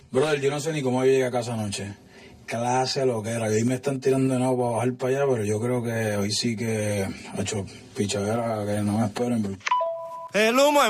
Brother, yo no sé ni cómo yo llegué a casa anoche. Clase lo que era. Que hoy me están tirando de nuevo para bajar para allá, pero yo creo que hoy sí que ha hecho pichadera que no me esperen. El humo es